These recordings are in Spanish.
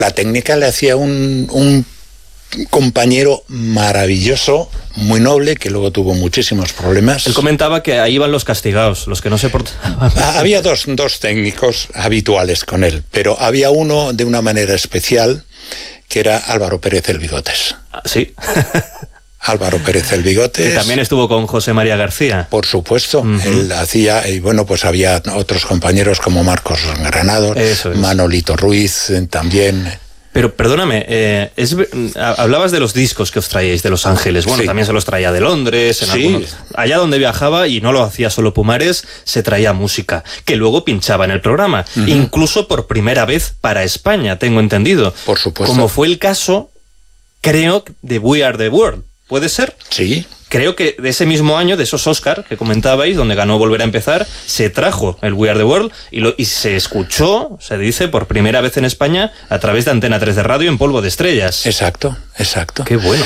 La técnica le hacía un compañero maravilloso, muy noble, que luego tuvo muchísimos problemas. Él comentaba que ahí iban los castigados, los que no se portaban. Había dos técnicos habituales con él, pero había uno de una manera especial, que era Álvaro Pérez el Bigotes. Sí. Álvaro Pérez el Bigotes. Que también estuvo con José María García. Por supuesto. Él hacía, y bueno, pues había otros compañeros como Marcos Granados, Manolito Ruiz también. Pero perdóname, hablabas de los discos que os traíais de Los Ángeles. Bueno, sí. También se los traía de Londres, allá donde viajaba, y no lo hacía solo Pumares, se traía música, que luego pinchaba en el programa. Incluso por primera vez para España, tengo entendido. Por supuesto. Como fue el caso, creo, de We Are the World. ¿Puede ser? Sí. Creo que de ese mismo año, de esos Oscar que comentabais, donde ganó Volver a Empezar, se trajo el We Are the World y se escuchó, se dice, por primera vez en España a través de Antena 3 de radio en Polvo de Estrellas. Exacto, exacto. Qué bueno.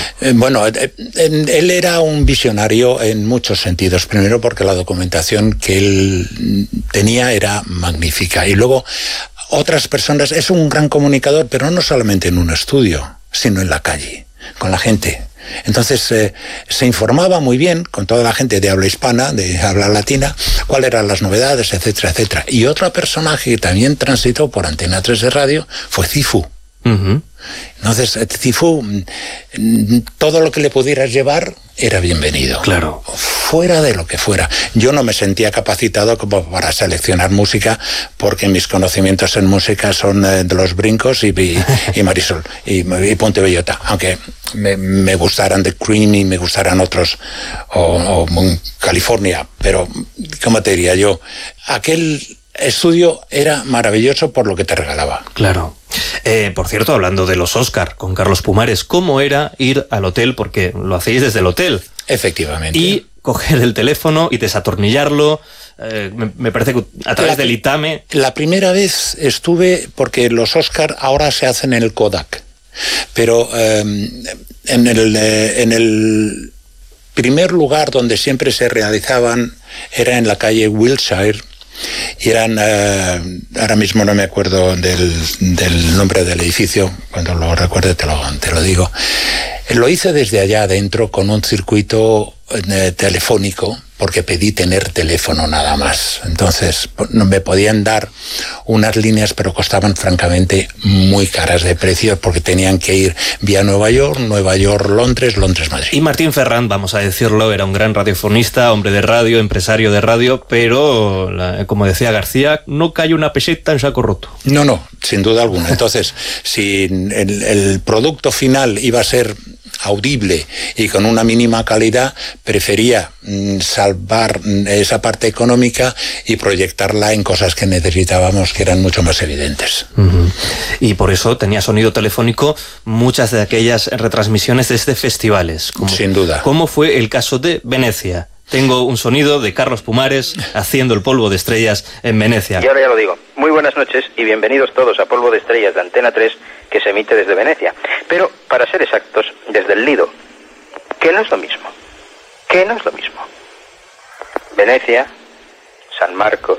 Él era un visionario en muchos sentidos. Primero porque la documentación que él tenía era magnífica. Y luego otras personas, es un gran comunicador, pero no solamente en un estudio, sino en la calle, con la gente. Entonces se informaba muy bien con toda la gente de habla hispana, de habla latina, cuáles eran las novedades, etcétera, etcétera. Y otro personaje que también transitó por Antena 3 de radio fue Cifu. Entonces, Cifu, todo lo que le pudieras llevar era bienvenido. Claro. Fuera de lo que fuera. Yo no me sentía capacitado como para seleccionar música, porque mis conocimientos en música son de Los Brincos y Marisol y Ponte Bellota. Aunque me gustaran The Cream y me gustaran otros, o California. Pero, ¿cómo te diría yo? Aquel estudio era maravilloso por lo que te regalaba. Claro. Por cierto, hablando de los Oscar con Carlos Pumares, ¿cómo era ir al hotel? Porque lo hacéis desde el hotel. Efectivamente. Y coger el teléfono y desatornillarlo, me parece que a través del ITAME. La primera vez estuve, porque los Oscar ahora se hacen en el Kodak, pero en el primer lugar donde siempre se realizaban era en la calle Wilshire. Y eran, ahora mismo no me acuerdo del nombre del edificio, cuando lo recuerde te lo digo. Lo hice desde allá adentro con un circuito telefónico, porque pedí tener teléfono nada más. Entonces me podían dar unas líneas, pero costaban francamente muy caras de precio, porque tenían que ir vía Nueva York, Londres, Madrid. Y Martín Ferrán, vamos a decirlo, era un gran radiofonista, hombre de radio, empresario de radio, pero, como decía García, no cae una peseta en saco roto. No, sin duda alguna. Entonces, si el producto final iba a ser audible y con una mínima calidad, prefería salvar esa parte económica y proyectarla en cosas que necesitábamos, que eran mucho más evidentes. Y por eso tenía sonido telefónico muchas de aquellas retransmisiones desde festivales. Sin duda. ¿Cómo fue el caso de Venecia? Tengo un sonido de Carlos Pumares haciendo el Polvo de Estrellas en Venecia. Y ahora ya lo digo. Muy buenas noches y bienvenidos todos a Polvo de Estrellas de Antena 3, que se emite desde Venecia. Pero, para ser exactos, desde el Lido, que no es lo mismo. Venecia, San Marcos,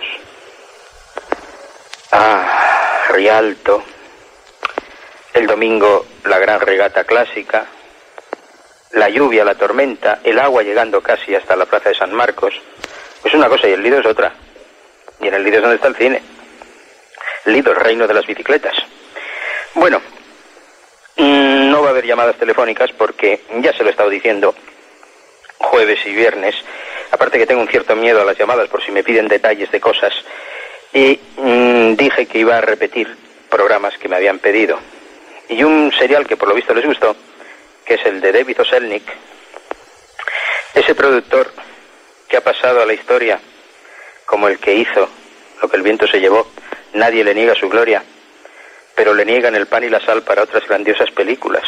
Rialto, el domingo la gran regata clásica, la lluvia, la tormenta, el agua llegando casi hasta la plaza de San Marcos. Es una cosa y el Lido es otra. Y en el Lido es donde está el cine. Lido, el reino de las bicicletas. Bueno, no va a haber llamadas telefónicas porque ya se lo he estado diciendo jueves y viernes. Aparte que tengo un cierto miedo a las llamadas por si me piden detalles de cosas. Y dije que iba a repetir programas que me habían pedido. Y un serial que por lo visto les gustó, que es el de David O. Selznick, ese productor que ha pasado a la historia como el que hizo Lo que el viento se llevó. Nadie le niega su gloria, pero le niegan el pan y la sal para otras grandiosas películas.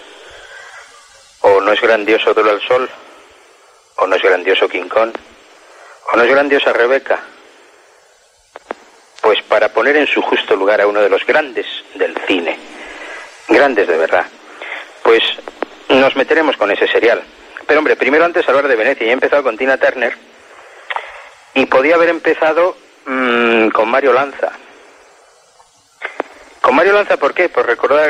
O no es grandioso Duelo al Sol, o no es grandioso King Kong, o no es grandiosa Rebeca. Pues para poner en su justo lugar a uno de los grandes del cine, grandes de verdad, pues nos meteremos con ese serial. Pero hombre, primero antes hablar de Venecia. Ya he empezado con Tina Turner y podía haber empezado con Mario Lanza. ¿Con Mario Lanza por qué? Por recordar